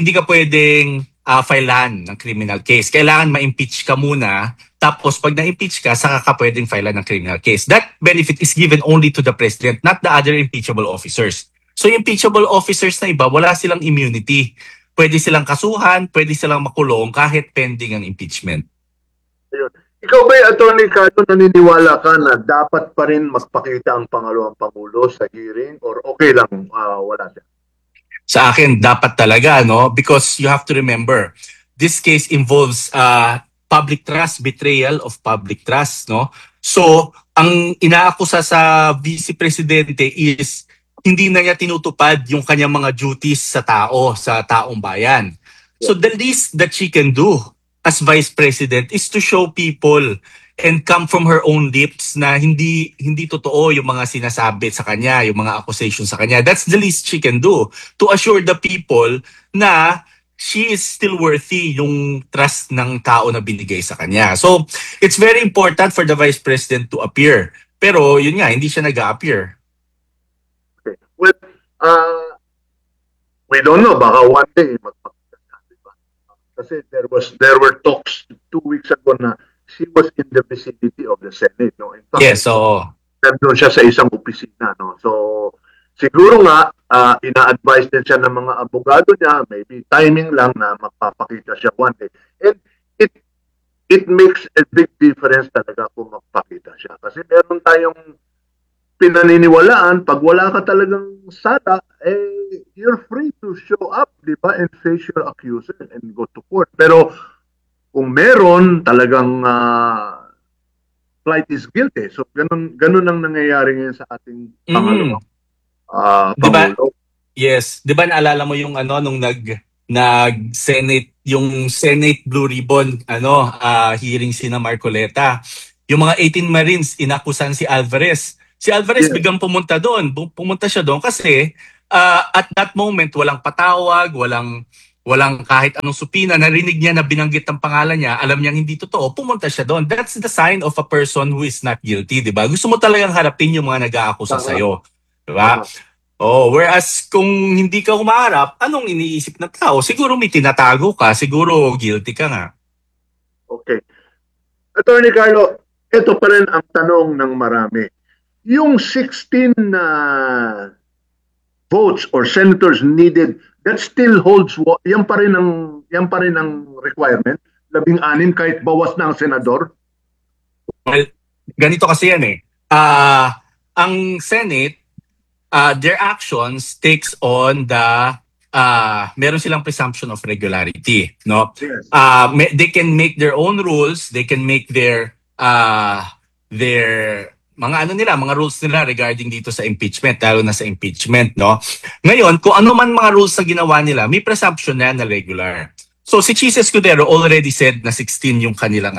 Speaker 22: filean ng criminal case. Kailangan ma-impeach ka muna, tapos pag na-impeach ka, saka ka pwedeng filean ng criminal case. That benefit is given only to the president, not the other impeachable officers. So yung impeachable officers na iba, wala silang immunity. Pwede silang kasuhan, pwede silang makulong kahit pending ang impeachment.
Speaker 21: Ayun. Ikaw ba, Attorney Carlo, naniniwala ka na dapat pa rin magpakita ang pangalawang pangulo sa hearing or okay lang wala siya?
Speaker 22: Sa akin, dapat talaga, no? Because you have to remember, this case involves public trust, betrayal of public trust, no? So, ang inaakusa sa Vice Presidente is hindi na niya tinutupad yung kanyang mga duties sa taong bayan. So, the least that she can do as Vice President is to show people and come from her own lips na hindi totoo yung mga sinasabi sa kanya, yung mga accusations sa kanya. That's the least she can do to assure the people na she is still worthy yung trust ng tao na binigay sa kanya. So, it's very important for the Vice President to appear. Pero yun nga, hindi siya nag-a-appear.
Speaker 21: Okay. Well, we don't know. Baka one day magpakita siya, diba? Kasi there were talks 2 weeks ago na she was in the vicinity of the Senate, no? In fact,
Speaker 22: yes, so
Speaker 21: nandun siya sa isang opisina, no? So, siguro nga, ina-advise din siya ng mga abogado niya, maybe timing lang na magpapakita siya one day. And it makes a big difference talaga kung magpakita siya. Kasi meron tayong pinaniniwalaan, pag wala ka talagang sala, you're free to show up, di ba? And face your accuser and go to court. Pero, kung meron talagang flight is guilty. So ganun ang nangyayari ngayon sa ating pangalawang pangulo.
Speaker 22: Yes, 'di ba naalala mo yung nung nag-Senate yung Senate Blue Ribbon hearing sina Marcoleta. Yung mga 18 Marines, inakusan si Alvarez. Si Alvarez biglang pumunta doon. Pumunta siya doon kasi at that moment, walang patawag, walang kahit anong supina. Narinig niya na binanggit ang pangalan niya, alam niyang hindi totoo, pumunta siya doon. That's the sign of a person who is not guilty, di ba? Gusto mo talagang harapin yung mga nag-aakusa sa'yo. Di ba? Oh, whereas kung hindi ka humaharap, anong iniisip ng tao? Siguro may tinatago ka, siguro guilty ka nga.
Speaker 21: Okay. Attorney Carlo, ito pa rin ang tanong ng marami. Yung 16 votes or senators needed, that still holds, yan pa rin ang requirement, 16 kahit bawas na ang senador?
Speaker 22: Well, ganito kasi yan eh. Ang Senate, their actions takes on the meron silang presumption of regularity, no?
Speaker 21: Yes.
Speaker 22: They can make their own rules, they can make their mga rules nila regarding dito sa impeachment, lalo na sa impeachment, no? Ngayon, kung ano man mga rules na ginawa nila, may presumption na regular. So si Chis Escudero already said na 16 yung kanilang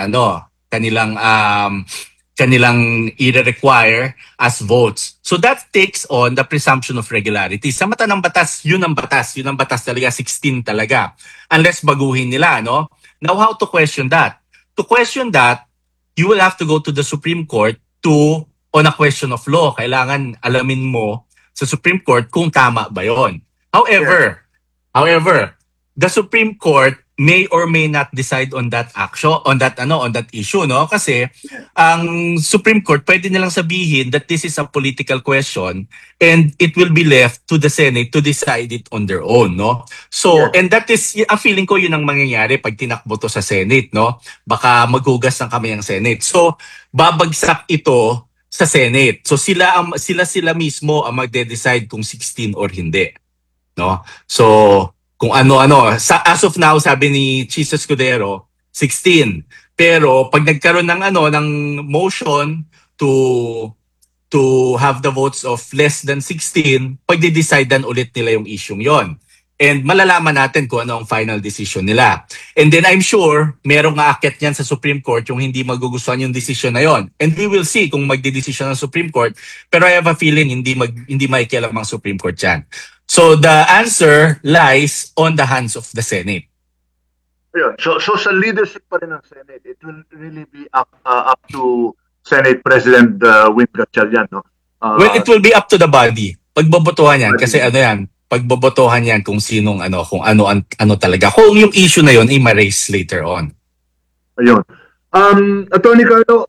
Speaker 22: i-require as votes. So that takes on the presumption of regularity. Sa mata ng batas, yun ang batas talaga, 16 talaga. Unless baguhin nila, no? Now, how to question that? To question that, you will have to go to the Supreme Court on a question of law. Kailangan alamin mo sa Supreme Court kung tama ba yon. However, the Supreme Court may or may not decide on that issue, no? Kasi ang Supreme Court pwede nilang sabihin that this is a political question and it will be left to the Senate to decide it on their own, no? So, and that is, feeling ko yun ang mangyayari pag tinakbo to sa Senate, no? Baka maghugas ng kamay ang Senate. So, babagsak ito sa Senate. So, sila mismo ang magde-decide kung 16 or hindi, no? So, kung ano-ano. As of now, sabi ni Chis Escudero, 16. Pero pag nagkaroon ng motion to have the votes of less than 16, pagde-decidean ulit nila yung issue yon. And malalaman natin kung ano ang final decision nila. And then I'm sure merong aakyat niyan sa Supreme Court yung hindi magugustuhan yung decision na yon. And we will see kung magde-decision ng Supreme Court. Pero I have a feeling hindi makikialam ang Supreme Court yan. So the answer lies on the hands of the Senate.
Speaker 21: So sa leadership pa rin ng Senate, it will really be up to Senate President Win Gatchalian, no?
Speaker 22: Well, it will be up to the body. Pagbobotohan yan kasi pagbobotohan yan kung sinong kung ano talaga. Kung yung issue na yon ay ma-raise later on.
Speaker 21: Ayun. Attorney Carlo,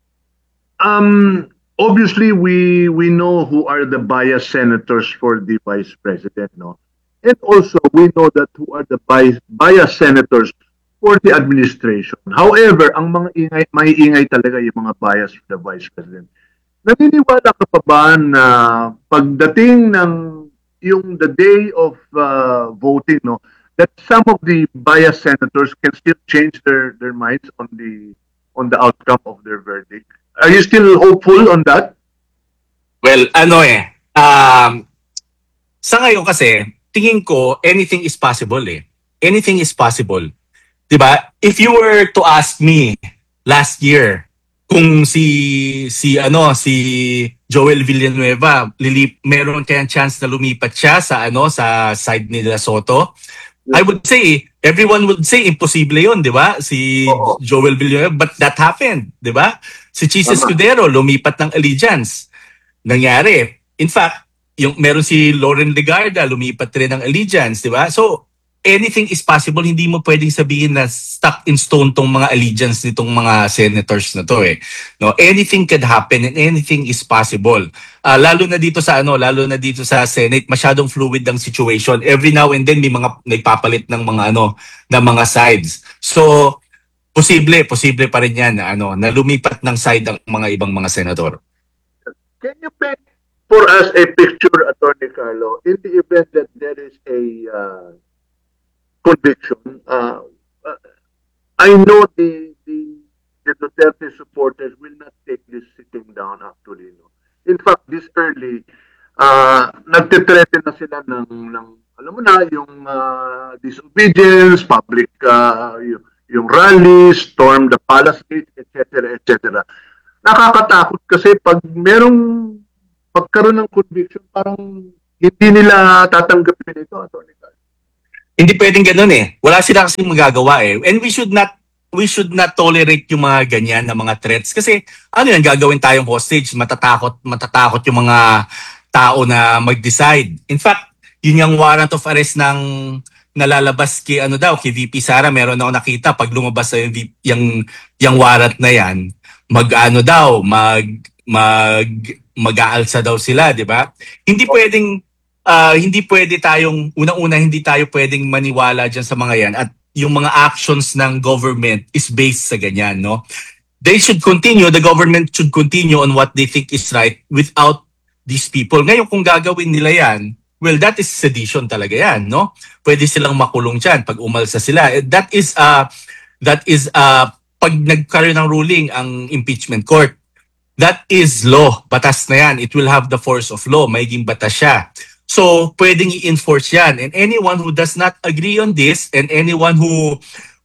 Speaker 21: obviously we know who are the biased senators for the vice president, no? And also we know that who are the biased senators for the administration. However, ang mga maiingay talaga yung mga bias for the vice president. Naniniwala ka pa ba na pagdating ng the day of voting, no, that some of the biased senators can still change their minds on the outcome of their verdict? Are you still hopeful on that?
Speaker 22: Well, sa ngayon kasi, tingin ko, anything is possible eh. Anything is possible. Diba? If you were to ask me last year, kung si Joel Villanueva, meron kayang chance na lumipat siya sa side ni De La Soto, I would say, everyone would say imposible yun, di ba? Si Joel Villanueva, but that happened, di ba? Si Chis Escudero, lumipat ng Allegiance. Nangyari. In fact, meron si Lauren Legarda, lumipat rin ng Allegiance, di ba? So, anything is possible. Hindi mo pwedeng sabihin na stuck in stone tong mga allegiance nitong mga senators na to eh. No, anything could happen and anything is possible. Lalo na dito sa Senate, masyadong fluid ang situation. Every now and then may mga nagpapalit ng mga sides. So posible pa rin 'yan na lumipat ng side ang mga ibang mga senador.
Speaker 21: Can you paint for us a picture, Attorney Carlo, in the event that there is a conviction? I know the Duterte supporters will not take this sitting down actually. No? In fact, this early, nagtitreten na sila ng alam mo na, yung disobedience, public, yung rallies, storm the palace gate, etc., etc. nakakatakot kasi pag merong pagkaroon ng conviction, parang hindi nila tatanggapin ito, Atty. Carlo.
Speaker 22: Hindi pwedeng ganun eh. Wala sila kasing magagawa eh. And we should not tolerate yung mga ganyan na mga threats. Kasi ano yan, gagawin tayong hostage, matatakot yung mga tao na mag-decide. In fact, yun yung warrant of arrest ng nalalabas kay kay VP Sara. Meron ako nakita pag lumabas sa yung warrant na yan, mag-aalsa daw sila, di ba? Hindi pwede tayong unang-una hindi tayo pwedeng maniwala diyan sa mga yan at yung mga actions ng government is based sa ganyan, no? The government should continue on what they think is right without these people. Ngayon kung gagawin nila yan, well, that is sedition talaga yan, no? Pwede silang makulong diyan pag umalsa sila. That is pag nagkaroon ng ruling ang impeachment court. That is law. Batas na yan. It will have the force of law. Maiging batas siya. So, pwedeng i-enforce yan. And anyone who does not agree on this and anyone who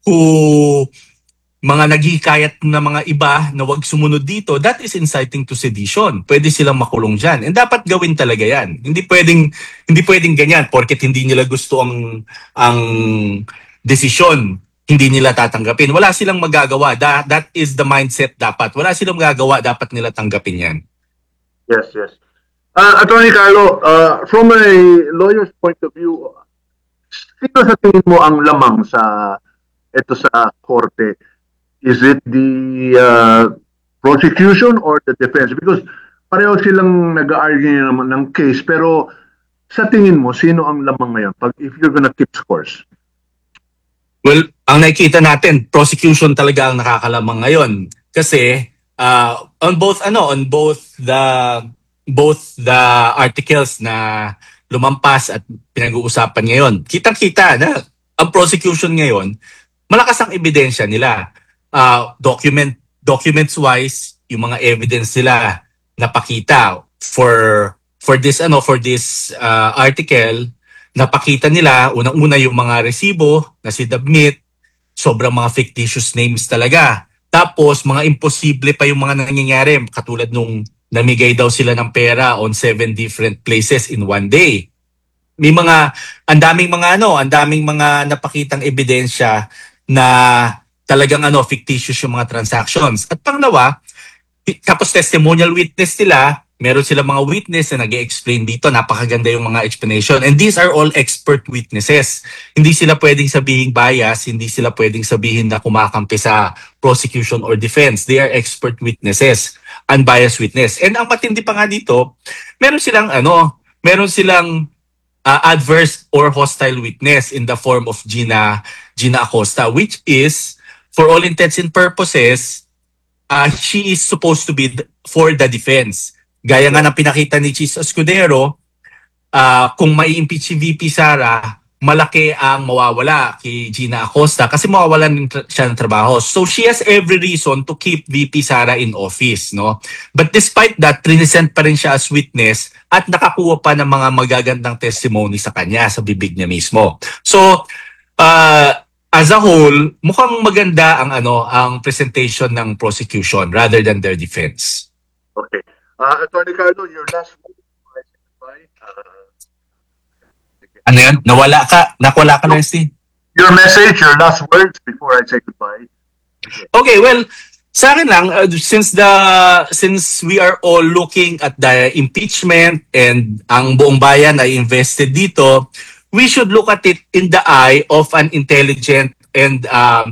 Speaker 22: mga naghihikayat na mga iba na wag sumunod dito, that is inciting to sedition. Pwede silang makulong dyan. And dapat gawin talaga yan. Hindi pwedeng ganyan porket hindi nila gusto ang desisyon. Hindi nila tatanggapin. Wala silang magagawa. That is the mindset dapat. Wala silang magagawa. Dapat nila tanggapin yan.
Speaker 21: Yes. Atty. Carlo, from a lawyer's point of view, sino sa tingin mo ang lamang sa korte? Is it the prosecution or the defense? Because pareho silang nag-argue naman ng case, pero sa tingin mo, sino ang lamang ngayon? If you're gonna keep scores?
Speaker 22: Well, ang nakikita natin, prosecution talaga ang nakakalamang ngayon kasi on both the articles na lumampas at pinag-uusapan ngayon, kitang-kita na ang prosecution ngayon, malakas ang ebidensya nila. Documents wise, yung mga evidence nila napakita for this article. Napakita nila, unang-una yung mga resibo na sinubmit, sobrang mga fictitious names talaga. Tapos, mga imposible pa yung mga nangyayari. Katulad nung namigay daw sila ng pera on 7 different places in one day. May ang daming mga napakitang ebidensya na talagang fictitious yung mga transactions. At pangalawa, tapos testimonial witness nila, meron silang mga witness na nag-explain dito. Napakaganda yung mga explanation. And these are all expert witnesses. Hindi sila pwedeng sabihin bias. Hindi sila pwedeng sabihin na kumakampi sa prosecution or defense. They are expert witnesses. Unbiased witness. And ang matindi pa nga dito, meron silang adverse or hostile witness in the form of Gina Acosta, which is, for all intents and purposes, she is supposed to be for the defense. Gaya nga ng pinakita ni Chis Escudero, kung mai-impeach si VP Sara, malaki ang mawawala kay Gina Acosta kasi mawawalan siya ng trabaho. So she has every reason to keep VP Sara in office, no? But despite that, present pa rin siya as witness at nakakuha pa ng mga magagandang testimony sa kanya, sa bibig niya mismo. So, as a whole, mukhang maganda ang presentation ng prosecution rather than their defense.
Speaker 21: Okay. Atty. Carlo, your last word before I say goodbye.
Speaker 22: Ano yan? Nakuwala ka na, Steve.
Speaker 21: Your message, your last words before I say goodbye.
Speaker 22: Okay, well, sa akin lang, since we are all looking at the impeachment and ang buong bayan ay invested dito, we should look at it in the eye of an intelligent and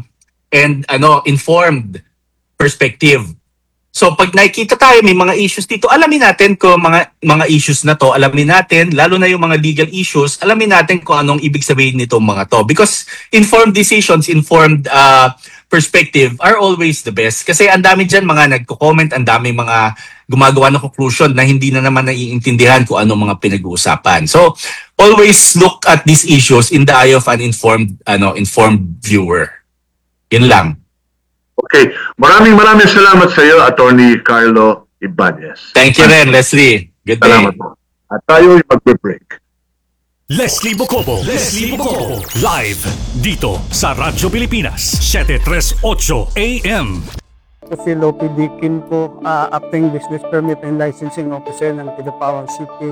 Speaker 22: informed perspective. So pag nakikita tayo may mga issues dito, alamin natin kung mga issues na to, alamin natin, lalo na yung mga legal issues, alamin natin kung anong ibig sabihin nitong mga to. Because informed decisions, informed perspective are always the best. Kasi ang dami dyan mga nagko-comment, ang dami mga gumagawa ng conclusion na hindi na naman naiintindihan kung anong mga pinag-uusapan. So always look at these issues in the eye of an informed viewer. Yun lang.
Speaker 21: Okay. Maraming salamat sa iyo, Atty. Carlo Ibanez.
Speaker 22: Thank you rin, Leslie. Good day.
Speaker 21: Salamat po. At tayo mag-break.
Speaker 3: Leslie Bocobo. Live dito sa Radyo Pilipinas, 738 AM.
Speaker 1: Ako si Lopi Dikin po, Acting Business Permit and Licensing Officer ng Kidapawan City.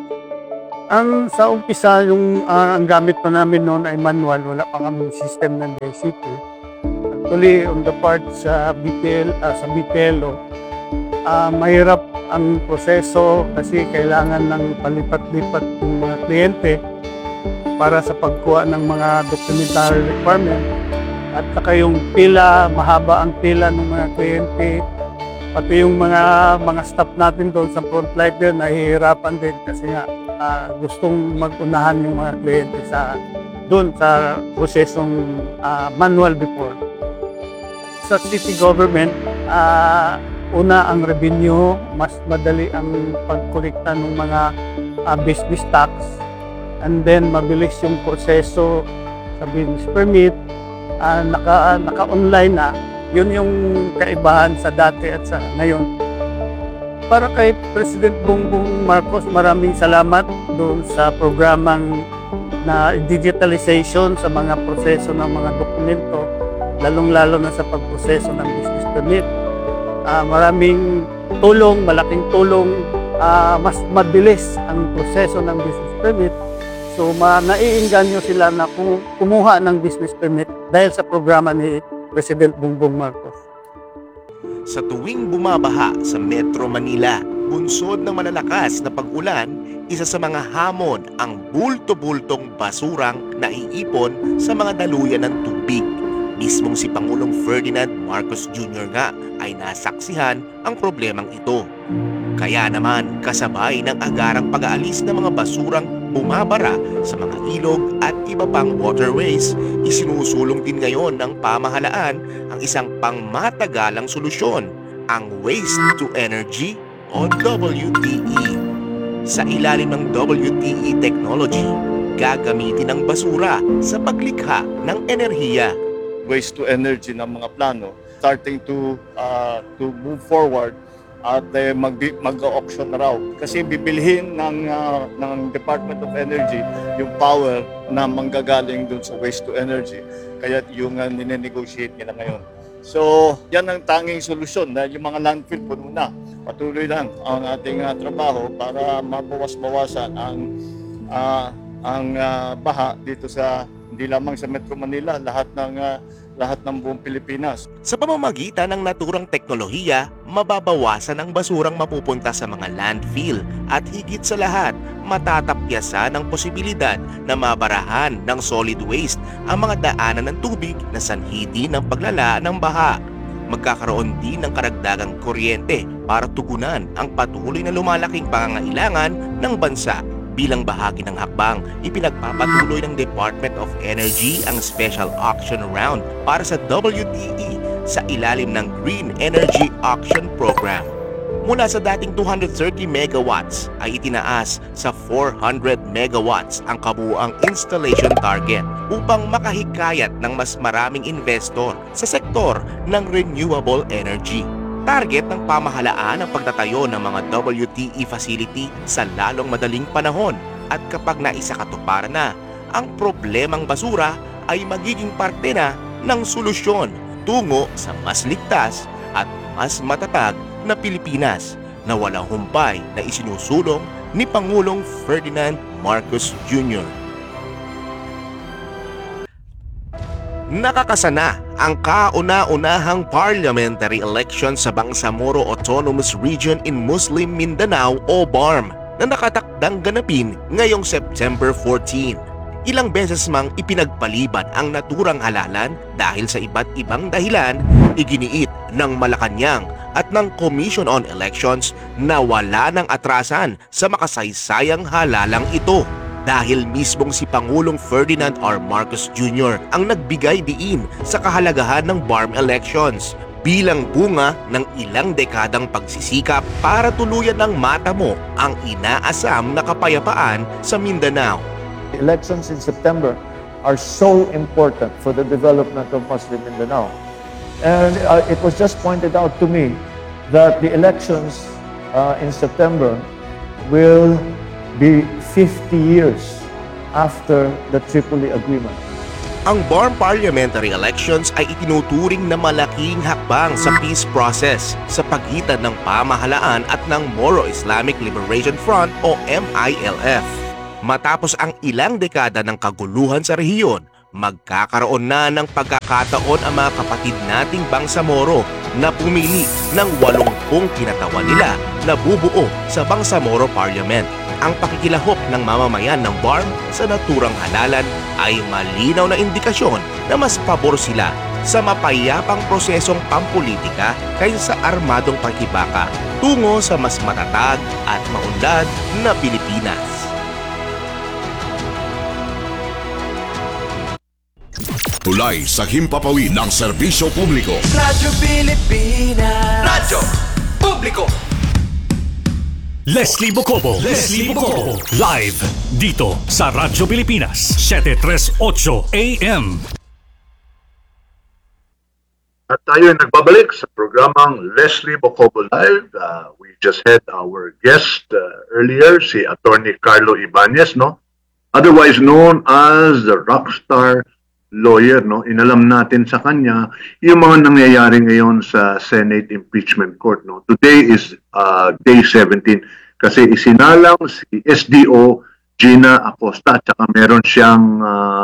Speaker 1: Sa umpisa, ang gamit pa namin noon ay manual, wala pa kami system ng DCP. Actually, on the part sa BPLO, mahirap ang proseso kasi kailangan ng palipat-lipat ng mga kliyente para sa pagkuha ng mga documentary requirement. At saka yung pila, mahaba ang pila ng mga kliyente. Pati yung mga staff natin doon sa frontline din, nahihirapan din kasi nga gustong mag-unahan yung mga kliyente doon sa prosesong manual before. Sa city government, una ang revenue, mas madali ang pagkolekta ng mga business tax, and then mabilis yung proseso sa business permit. Naka-online na. Yun yung kaibahan sa dati at sa ngayon. Para kay President Bongbong Marcos, maraming salamat doon sa programang na digitalization sa mga proseso ng mga dokumento, lalong-lalo na sa pagproseso ng business permit. Maraming tulong, malaking tulong, mas mabilis ang proseso ng business permit. So, naiinganyo sila na kumuha ng business permit dahil sa programa ni President Bongbong Marcos.
Speaker 4: Sa tuwing bumabaha sa Metro Manila, bunsod ng malalakas na pag-ulan, isa sa mga hamon ang bulto-bultong basurang naiipon sa mga daluyan ng tubig. Mismong si Pangulong Ferdinand Marcos Jr. nga ay nasaksihan ang problemang ito. Kaya naman kasabay ng agarang pag-aalis ng mga basurang bumabara sa mga ilog at iba pang waterways, isinusulong din ngayon ng pamahalaan ang isang pangmatagalang solusyon, ang Waste to Energy o WTE. Sa ilalim ng WTE technology, gagamitin ang basura sa paglikha ng enerhiya.
Speaker 13: Waste to energy ng mga plano starting to move forward at mag-auction na raw kasi bibilhin ng Department of Energy yung power na manggagaling dun sa waste to energy, kaya yung ninenegotiate nila ngayon. So yan ang tanging solusyon dahil yung mga landfill puno na. Patuloy lang ang ating trabaho para mabawas-bawasan ang baha dito sa hindi lamang sa Metro Manila, lahat ng buong Pilipinas.
Speaker 4: Sa pamamagitan ng naturang teknolohiya, mababawasan ang basurang mapupunta sa mga landfill at higit sa lahat, matatapyasan ang posibilidad na mabarahan ng solid waste ang mga daanan ng tubig na sanhi ng paglala ng baha. Magkakaroon din ng karagdagang kuryente para tugunan ang patuloy na lumalaking pangangailangan ng bansa. Bilang bahagi ng hakbang, ipinagpapatuloy ng Department of Energy ang special auction round para sa WTE sa ilalim ng Green Energy Auction Program. Mula sa dating 230 megawatts ay itinaas sa 400 megawatts ang kabuuang installation target upang makahikayat ng mas maraming investor sa sektor ng renewable energy. Target ng pamahalaan ang pagtatayo ng mga WTE facility sa lalong madaling panahon at kapag naisakatuparan na, ang problemang basura ay magiging parte na ng solusyon tungo sa mas ligtas at mas matatag na Pilipinas na walang humpay na isinusulong ni Pangulong Ferdinand Marcos Jr. Nakakasana ang kauna-unahang parliamentary election sa Bangsamoro Autonomous Region in Muslim Mindanao o BARM na nakatakdang ganapin ngayong September 14. Ilang beses mang ipinagpaliban ang naturang halalan dahil sa iba't ibang dahilan, iginiit ng Malacanang at ng Commission on Elections na wala ng atrasan sa makasaysayang halalang ito. Dahil mismong si Pangulong Ferdinand R. Marcos Jr. ang nagbigay diin sa kahalagahan ng BARM elections bilang bunga ng ilang dekadang pagsisikap para tuluyan ng matamo ang inaasam na kapayapaan sa Mindanao.
Speaker 13: The elections in September are so important for the development of Muslim Mindanao. And it was just pointed out to me that the elections in September will be 50 years after the Tripoli Agreement.
Speaker 4: Ang BARM parliamentary elections ay itinuturing na malaking hakbang sa peace process sa pagitan ng pamahalaan at ng Moro Islamic Liberation Front o MILF. Matapos ang ilang dekada ng kaguluhan sa rehiyon, magkakaroon na ng pagkakataon ang mga kapatid nating Bangsamoro na pumili ng 80 kinatawan nila na bubuo sa Bangsamoro Parliament. Ang pakikilahok ng mamamayan ng BARM sa naturang halalan ay malinaw na indikasyon na mas pabor sila sa mapayapang prosesong pampolitika kaysa sa armadong pakibaka tungo sa mas matatag at maunlad na Pilipinas.
Speaker 14: Tulay sa himpapawid ng serbisyo publiko.
Speaker 15: Radyo Pilipinas. Radyo Publiko.
Speaker 3: Leslie Bocobo. Live dito sa Radyo Pilipinas 738 AM.
Speaker 21: At tayo ay nagbabalik sa programang Leslie Bocobo Live. We just had our guest earlier, si Attorney Carlo Ibanez, no? Otherwise known as the rockstar lawyer, no? Inalam natin sa kanya yung mga nangyayari ngayon sa Senate Impeachment Court, no? Today is day 17 kasi isinalang si SDO Gina Acosta at saka meron siyang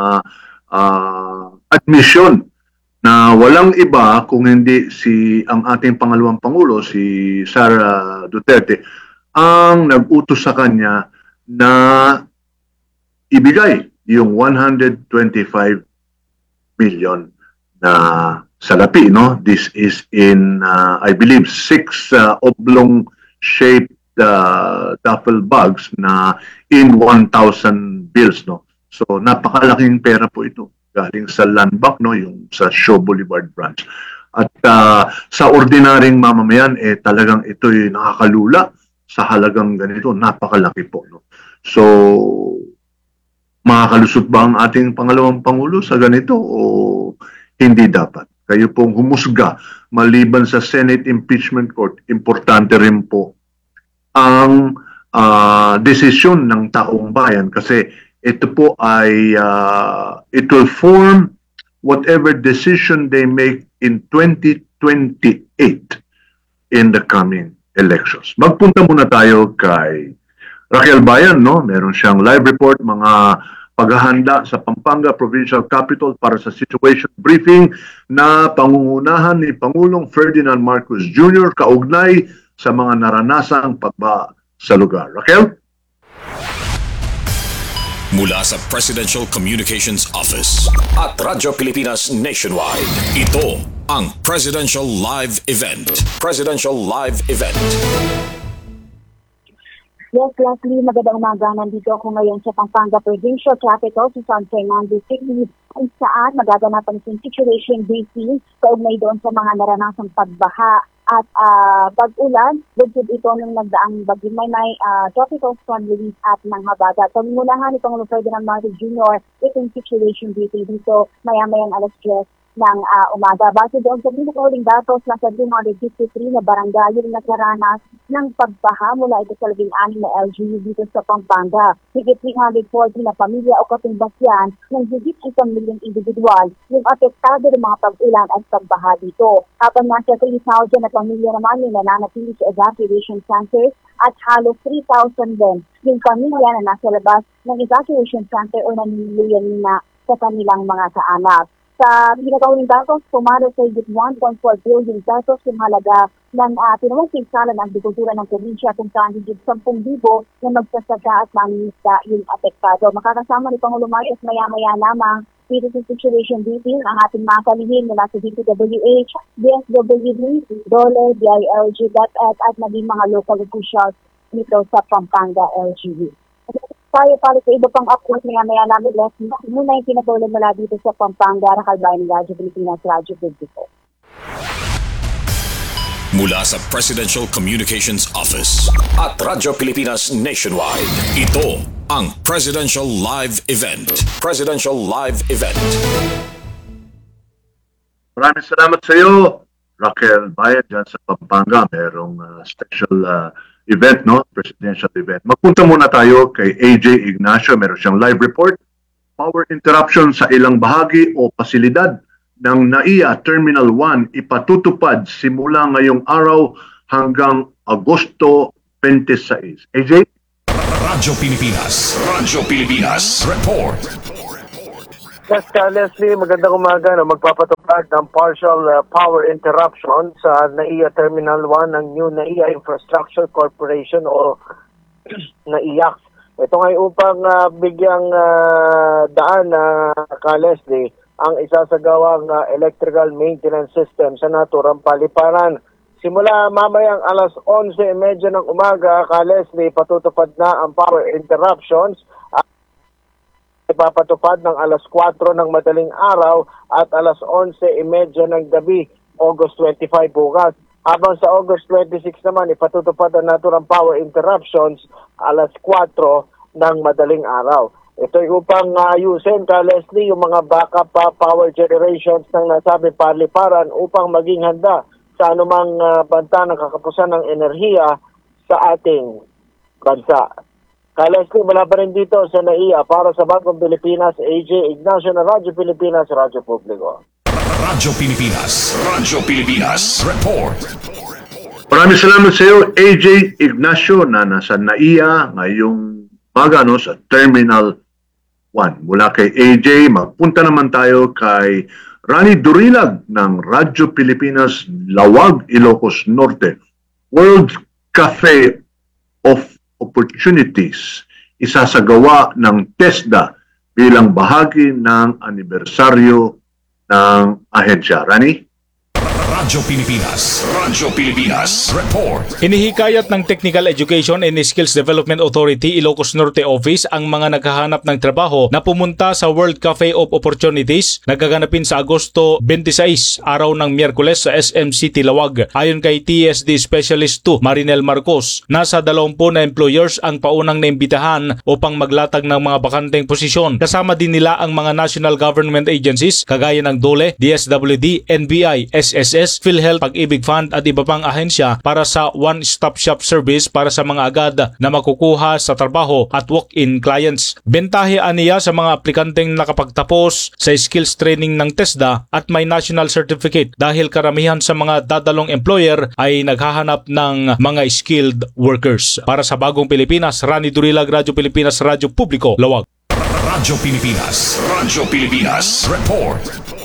Speaker 21: admission na walang iba kung hindi ang ating pangalawang pangulo, si Sara Duterte, ang nag-utos sa kanya na ibigay yung 125 million na salapi, no? This is in, I believe, 6 oblong-shaped duffel bags na in 1,000 bills, no? So, napakalaking pera po ito. Galing sa Land Bank, no? Yung sa Shaw Boulevard branch. At sa ordinaryong mamamayan, talagang ito'y nakakalula sa halagang ganito. Napakalaki po, no? So, makakalusot ba ang ating pangalawang pangulo sa ganito o hindi dapat? Kayo pong humusga maliban sa Senate Impeachment Court, importante rin po ang desisyon ng taong bayan kasi ito po ay it will form whatever decision they make in 2028 in the coming elections. Magpunta muna tayo kay Raquel Bayan, no? Meron siyang live report, mga paghahanda sa Pampanga Provincial Capital para sa situation briefing na pangungunahan ni Pangulong Ferdinand Marcos Jr. kaugnay sa mga naranasang pagbaha sa lugar. Raquel?
Speaker 14: Mula sa Presidential Communications Office at Radyo Pilipinas Nationwide, ito ang Presidential Live Event. Presidential Live Event.
Speaker 5: Yes, Leslie, magandang umaga. Nandito ako ngayon sa Pampanga Provincial Capital sa San Fernando City kung saan magaganapan itong situation briefing kaugnay doon sa mga naranasang pagbaha at pag-ulan. Bugtod ito ng nagdaang bagyo may tropical storm relief at ng habagat. Pangunahan ni Pangulong Ferdinand Marcos Jr. itong situation briefing dito maya-mayang alas 10 ng umaga. Base doon sa pinakauling datos, nasa 353 na barangay yung nagsaranas ng pagbaha mula ito sa 16 na LGU dito sa Pampanga. Higit 340 na pamilya o katumbasyan ng higit 1 milyong individual yung apektado ng mga pag-ulan at pagbaha dito. Habang nasa 3,000 na pamilya naman yung nananatili sa evacuation centers at halos 3,000 din yung pamilya na nasa labas ng evacuation center o naniniluyan na sa kanilang mga kaanak. Sa pinakauling datos, pumalo sa higit 1.4 billion pesos yung halaga ng pinawang pinsala ng agrikultura ng probinsya kung saan higit 10,000 na magsasaka at mangingisda yung apektado. Makakasama ni Pangulo Marcos maya-maya lamang dito sa situation briefing ang ating mga kalihim mula sa DPWH, DSWD, DOLE, DILG, DepEd at naging mga local officials nito sa Pampanga LGU. Tayo para sa iba pang upload maya namin lesson. Muna yung pinatuloy mula dito sa Pampanga, Raquel Bayan, Radyo Pilipinas, Radyo Publiko.
Speaker 14: Mula sa Presidential Communications Office at Radyo Pilipinas Nationwide, ito ang Presidential Live Event. Presidential Live Event.
Speaker 21: Maraming salamat sa iyo, Raquel Bayan, dyan sa Pampanga. Merong special event, no? Presidential event. Magpunta muna tayo kay AJ Ignacio. Meron siyang live report power interruption sa ilang bahagi o pasilidad ng NAIA Terminal 1 ipatutupad simula ngayong araw hanggang Agosto 26. AJ?
Speaker 3: Radyo Pilipinas Report.
Speaker 2: Yes, Leslie, magandang umaga. Magpapatupad ng partial power interruption sa NAIA Terminal 1 ng New NAIA Infrastructure Corporation o NAIAC. Ito ngay upang bigyang daan na Leslie ang isasagawang electrical maintenance system sa naturang paliparan. Simula mamayang alas 11:30 ng umaga, Leslie, patutupad na ang power interruptions. Ipapatupad ng alas 4 ng madaling araw at alas 11:30 ng gabi, August 25 bukas. Habang sa August 26 naman, ipatutupad ang naturang power interruptions alas 4 ng madaling araw. Ito ay upang ayusin, Leslie, yung mga backup power generations ng nasabing paliparan upang maging handa sa anumang banta ng kakapusan ng enerhiya sa ating bansa. Leslie, wala pa rin dito sa NAIA para sa Bagong Pilipinas, AJ Ignacio na Radyo Pilipinas, Radyo Publiko.
Speaker 3: Radyo Pilipinas Report.
Speaker 21: Maraming salamat sa iyo, AJ Ignacio, na nasa NAIA ngayong umaga sa Terminal 1. Mula kay AJ, magpunta naman tayo kay Rani Durilag ng Radyo Pilipinas, Lawag, Ilocos Norte. World Cafe of Opportunities, isasagawa ng TESDA bilang bahagi ng anibersaryo ng ahensya. Rani?
Speaker 3: Radyo Pilipinas Report.
Speaker 6: Hinihikayat ng Technical Education and Skills Development Authority Ilocos Norte Office ang mga naghahanap ng trabaho na pumunta sa World Cafe of Opportunities na gaganapin sa Agosto 26, araw ng Miyerkules sa SM City Lawag. Ayon kay TSD Specialist 2 Marinel Marcos, nasa 20 na employers ang paunang naimbitahan upang maglatag ng mga bakanteng posisyon. Kasama din nila ang mga national government agencies kagaya ng DOLE, DSWD, NBI, SSS, PhilHealth, Pag-ibig Fund at iba pang ahensya para sa one-stop shop service para sa mga agad na makukuha sa trabaho at walk-in clients. Bentahe aniya sa mga aplikanteng nakapagtapos sa skills training ng TESDA at may national certificate dahil karamihan sa mga dadalong employer ay naghahanap ng mga skilled workers. Para sa Bagong Pilipinas, Rani Durilag, Radyo Pilipinas, Radyo Publiko, Lawag.
Speaker 3: Radyo Pilipinas Report.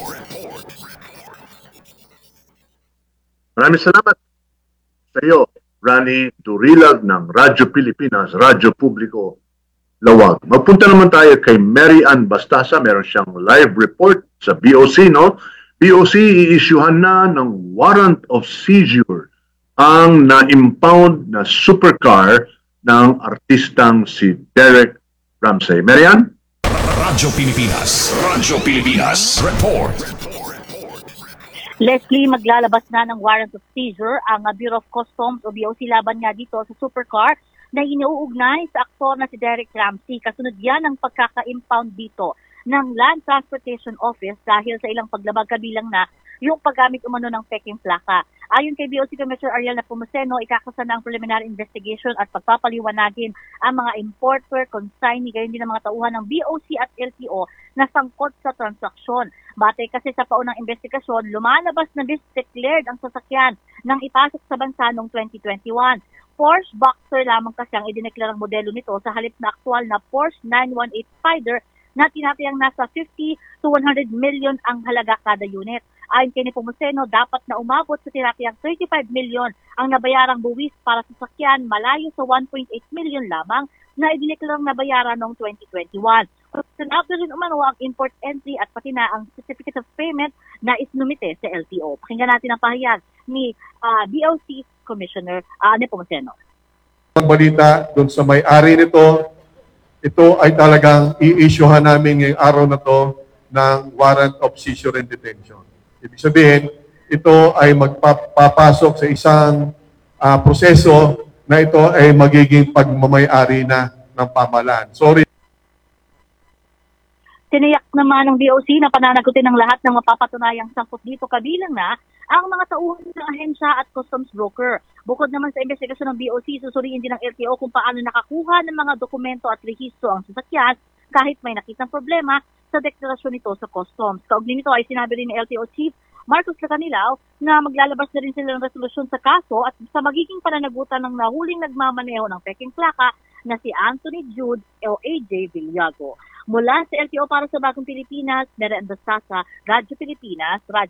Speaker 21: Maraming salamat sa iyo, Rani Durilag ng Radyo Pilipinas, Radyo Publiko, Lawag. Magpunta naman tayo kay Mary Ann Bastasa. Meron siyang live report sa BOC, no? BOC, i-issuehan na ng warrant of seizure ang na-impound na supercar ng artistang si Derek Ramsey. Mary Ann?
Speaker 3: Radyo Pilipinas Report.
Speaker 23: Leslie, maglalabas na ng warrant of seizure ang Bureau of Customs o BOC laban nga dito sa supercar na iniuugnay sa aktor na si Derek Ramsey. Kasunod yan ang pagkaka-impound dito ng Land Transportation Office dahil sa ilang paglabag kabilang na yung paggamit umano ng peking plaka. Ayon kay BOC Commissioner Ariel Nepomuceno, ikakasa na ang preliminary investigation at pagpapaliwanagin ang mga importer, consignee, gayon din ang mga tauhan ng BOC at LTO na sangkot sa transaksyon. Batay kasi sa paunang investigasyon, lumalabas na declared ang sasakyan nang ipasok sa bansa noong 2021. Porsche Boxer lamang kasi ang idineklarang modelo nito sa halip na aktual na Porsche 918 Spider na tinatayang nasa 50 to 100 million ang halaga kada unit. Ayon kay Nepomuceno, dapat na umabot sa tinatayang 35 million ang nabayarang buwis para sa sasakyan, malayo sa 1.8 million lamang na idineklarang nabayaran noong 2021. Sinabdo rin umano ang import entry at pati na ang certificate of payment na isnumite sa LTO. Pakinggan natin ang pahayag ni BOC Commissioner Nepomuceno.
Speaker 9: Ang balita doon sa may-ari nito, ito ay talagang i-issuehan namin ngayong araw na to ng warrant of seizure and detention. Ibig sabihin, ito ay magpapasok sa isang proseso na ito ay magiging pagmamay-ari na ng pamahalaan. Sorry.
Speaker 23: Tiniyak naman ng BOC na pananagutin ng lahat ng mapapatunayang sangkot dito kabilang na ang mga tauhan ng ahensya at customs broker. Bukod naman sa investigasyon ng BOC, susuriin din ng LTO kung paano nakakuha ng mga dokumento at rehistro ang sasakyan kahit may nakitang problema sa deklarasyon nito sa customs. Kaugnay nito ay sinabi rin ni LTO Chief Marcos Lacanilao na maglalabas na rin sila ng resolusyon sa kaso at sa magiging pananagutan ng nahuling nagmamaneho ng peking plaka na si Anthony Jude o AJ Villago. Mula sa LTO para sa Bagong Pilipinas, Mera Andastasa, Radyo Pilipinas,